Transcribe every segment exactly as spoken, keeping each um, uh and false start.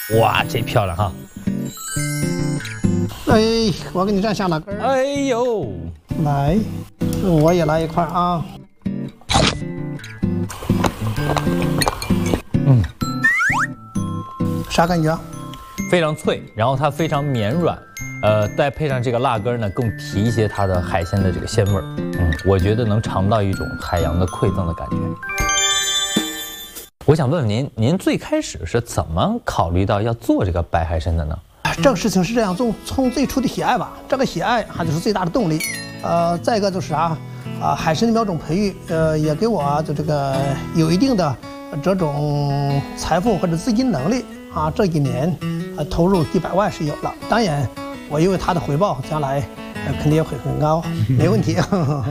哇，这漂亮哈！ 哎，我给你蘸香辣根儿。 哎呦， 来，我也来一块啊。 嗯， 啥感觉？ 非常脆，然后它非常绵软，呃，再配上这个辣根呢，更提一些它的海鲜的这个鲜味儿。嗯，我觉得能尝到一种海洋的馈赠的感觉。我想问问您，您最开始是怎么考虑到要做这个白海参的呢？ 这个事情是这样，从从最初的喜爱吧，这个喜爱它就是最大的动力。呃，再一个就是啊，啊海参的苗种培育，呃，也给我啊就这个有一定的这种财富或者资金能力啊。这一年，呃，投入几百万是有了。当然，我因为它的回报，将来呃肯定也会很高，没问题。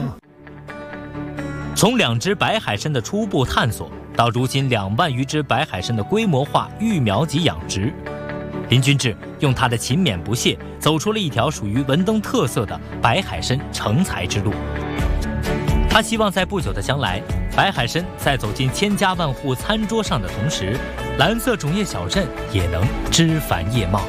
从两只白海参的初步探索，到如今两万余只白海参的规模化育苗及养殖，林君志用他的勤勉不懈，走出了一条属于文登特色的白海参成才之路。他希望在不久的将来，白海参在走进千家万户餐桌上的同时，蓝色种业小镇也能枝繁叶茂。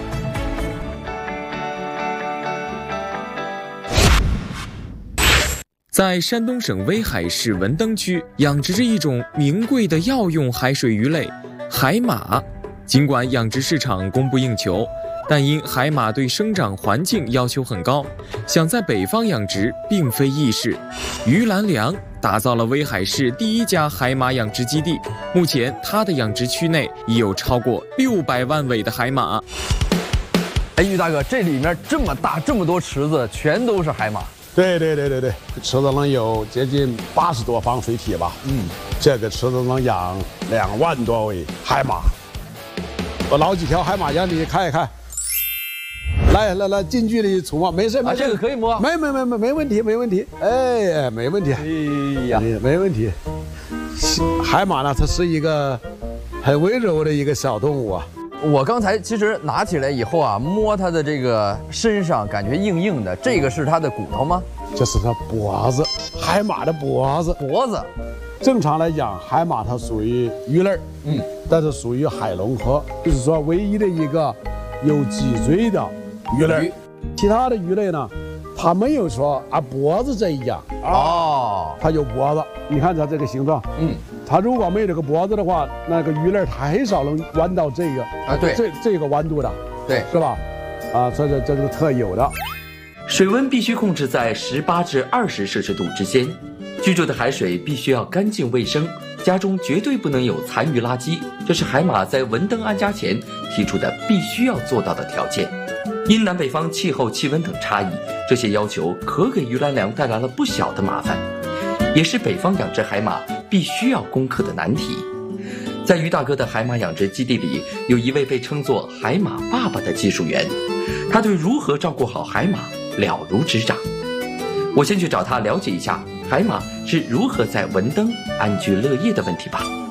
在山东省威海市文登区养殖着一种名贵的药用海水鱼类海马。尽管养殖市场供不应求，但因海马对生长环境要求很高，想在北方养殖并非易事。于兰良打造了威海市第一家海马养殖基地，目前它的养殖区内已有超过六百万尾的海马。 哎，于大哥，这里面这么大这么多池子，全都是海马。 对对对对对，池子能有接近八十多方水体吧？嗯，这个池子能养两万多尾海马。我捞几条海马让你看一看。来来来，近距离触摸，没事没事， 啊，这个可以摸？ 没没没没没问题没问题，哎没问题。 哎呀， 没问题。海马呢，它是一个很温柔的一个小动物啊。 我刚才其实拿起来以后啊，摸它的这个身上，感觉硬硬的，这个是它的骨头吗？ 这是它脖子，海马的脖子。 脖子。 正常来讲，海马它属于鱼类，嗯，但是属于海龙科，就是说唯一的一个有脊椎的鱼类。其他的鱼类呢，它没有说啊脖子这一样哦，它有脖子。你看它这个形状，嗯，它如果没有这个脖子的话，那个鱼类它很少能弯到这个啊，对， 这这个弯度的， 对， 是吧？啊，这是这是特有的。 水温必须控制在十八至二十摄氏度之间。居住的海水必须要干净卫生，家中绝对不能有残余垃圾，这是海马在文登安家前提出的必须要做到的条件。因南北方气候、气温等差异，这些要求可给于兰良带来了不小的麻烦，也是北方养殖海马必须要攻克的难题。在于大哥的海马养殖基地里，有一位被称作海马爸爸的技术员，他对如何照顾好海马了如指掌。我先去找他了解一下海马是如何在文登安居乐业的问题吧。